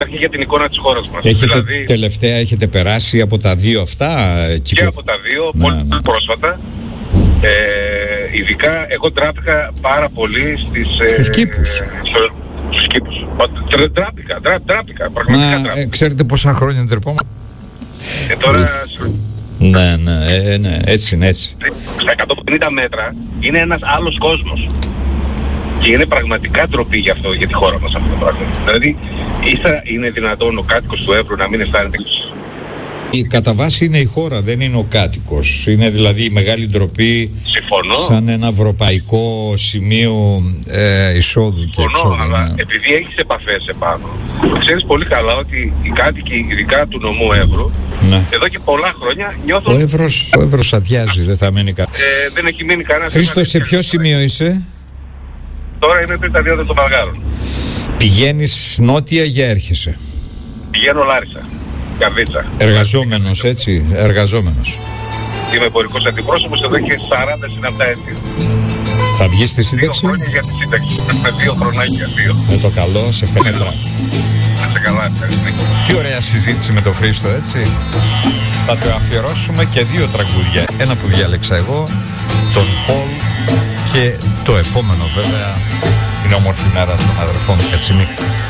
για την εικόνα της χώρας μας. Τελευταία έχετε περάσει από τα δύο αυτά? Και από τα δύο, πολύ πρόσφατα. Ειδικά εγώ τράπηκα πάρα πολύ στους κήπους. Στους κήπους. Τράπηκα, πραγματικά τράπηκα. Ξέρετε πόσα χρόνια τρεπόμαστε. Τώρα... Ναι, έτσι είναι, έτσι. Στα 150 μέτρα είναι ένας άλλος κόσμος. Και είναι πραγματικά ντροπή γι' αυτό, για τη χώρα μας αυτό το πράγμα. Δηλαδή, είναι δυνατόν ο κάτοικος του Εύρου να μην αισθάνεται? Η κατά βάση είναι η χώρα, δεν είναι ο κάτοικος. Είναι δηλαδή η μεγάλη ντροπή. Συμφωνώ. Σαν ένα ευρωπαϊκό σημείο εισόδου και εξόδου. Αλλά επειδή έχεις επαφές επάνω, ξέρεις πολύ καλά ότι οι κάτοικοι, ειδικά του νομού Εύρου, εδώ και πολλά χρόνια νιώθουν... Ο Εύρος αδειάζει, δεν θα μείνει κανένα. Δεν έχει μείνει κανένα. Χρήστο, σε ποιο σημείο είσαι? Τώρα είμαι πριν τα διόδια των Βαλγάρων. Πηγαίνεις νότια για έρχεσαι? Πηγαίνω Λάρισα, Καρδίτσα. Εργαζόμενος, έτσι, εργαζόμενος. Είμαι εμπορικός αντιπρόσωπος εδώ και 40 συναπτά έτη. Θα βγεις στη σύνταξη? 2 χρόνια για τη σύνταξη. Με 2 χρονάκια, 2. Με το καλό, σε πέτρα. Σε καλά, ευχαριστώ. Τι ωραία συζήτηση με τον Χρήστο, έτσι. Θα το αφιερώσουμε και 2 τραγούδια. Ένα που διάλεξα εγώ, τον Πολ, και το επόμενο βέβαια είναι όμορφη μέρα των αδερφών Κατσιμίχα.